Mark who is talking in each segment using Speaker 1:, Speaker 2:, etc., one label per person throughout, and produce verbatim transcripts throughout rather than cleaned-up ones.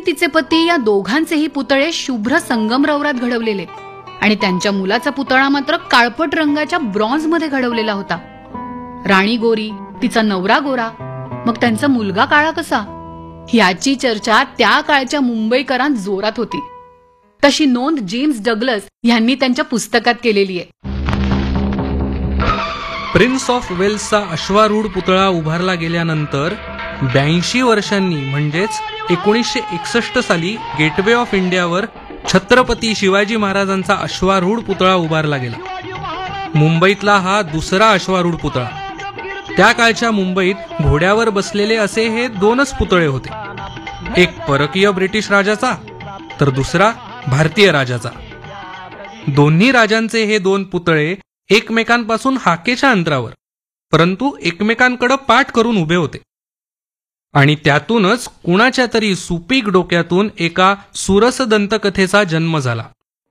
Speaker 1: तिचे पती या दोघांचेही पुतळे शुभ्र संगमरवरात घडवलेले आणि त्यांच्या मुलाचा पुतळा मात्र काळपट रंगाच्या ब्रॉन्झ मध्ये घडवलेला होता. राणी गोरी, तिचा नवरा गोरा, मग त्यांचा मुलगा काळा कसा, याची चर्चा त्या काळच्या मुंबईकरांत जोरात होती. तशी नोंद जेम्स डग्लस यांनी त्यांच्या पुस्तकात केलेली आहे.
Speaker 2: प्रिन्स ऑफ वेल्सचा अश्वारूढ पुतळा उभारला गेल्यानंतर ब्याऐंशी वर्षांनी म्हणजेच एकोणीसशे एकसष्ट साली गेटवे ऑफ इंडियावर छत्रपती शिवाजी महाराजांचा अश्वारूढ पुतळा उभारला गेला. मुंबईतला हा दुसरा अश्वारूढ पुतळा. त्या काळच्या मुंबईत घोड्यावर बसलेले असे हे दोनच पुतळे होते. एक परकीय ब्रिटिश राजाचा तर दुसरा भारतीय राजाचा. दोन्ही राजांचे हे दोन पुतळे एकमेकांपासून हाकेच्या अंतरावर, परंतु एकमेकांकडे पाठ करून उभे होते. आणि त्यातूनच कुणाच्या तरी सुपीक डोक्यातून एका सुरस दंतकथेचा जन्म झाला.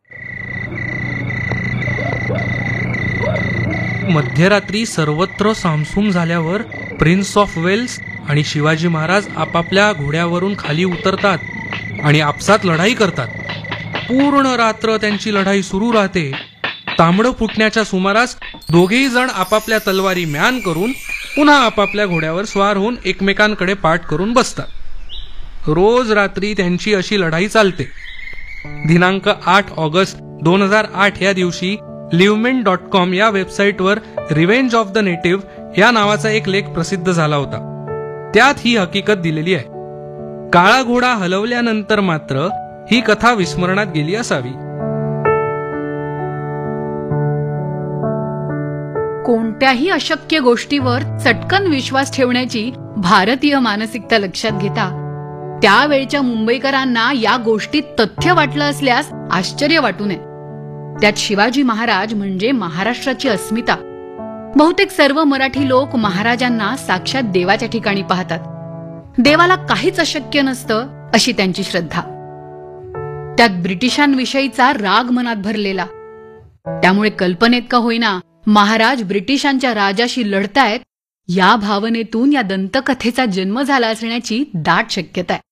Speaker 2: मध्यरात्री सर्वत्र सामसूम झाल्यावर प्रिन्स ऑफ वेल्स आणि शिवाजी महाराज आपापल्या घोड्यावरून खाली उतरतात आणि आपसात लढाई करतात. पूर्ण रात्र त्यांची लढाई सुरू राहते. तांबडं फुटण्याच्या सुमारास दोघेही जण आपापल्या तलवारी म्यान करून पुन्हा आपापल्या घोड्यावर स्वार होऊन एकमेकांकडे पाठ करून बसतात. रोज रात्री त्यांची अशी लढाई चालते. दिनांक आठ ऑगस्ट दोन हजार आठ या दिवशी लिव्हमेंट डॉट कॉम या वेबसाईटवर रिव्हेंज ऑफ द नेटिव्ह या नावाचा एक लेख प्रसिद्ध झाला होता. त्यात ही हकीकत दिलेली आहे. काळा घोडा हलवल्यानंतर मात्र ही कथा विस्मरणात गेली असावी.
Speaker 1: कोणत्याही अशक्य गोष्टीवर चटकन विश्वास ठेवण्याची भारतीय मानसिकता लक्षात घेता त्यावेळच्या मुंबईकरांना या गोष्टीत तथ्य वाटलं असल्यास आश्चर्य वाटू नये. त्यात शिवाजी महाराज म्हणजे महाराष्ट्राची अस्मिता. बहुतेक सर्व मराठी लोक महाराजांना साक्षात देवाच्या ठिकाणी पाहतात. देवाला काहीच अशक्य नसतं अशी त्यांची श्रद्धा. त्यात ब्रिटिशांविषयीचा राग मनात भरलेला. त्यामुळे कल्पनेत का होईना महाराज ब्रिटिशांच्या राजाशी लढतायत या भावनेतून या दंतकथेचा जन्म झाला असण्याची दाट शक्यता आहे.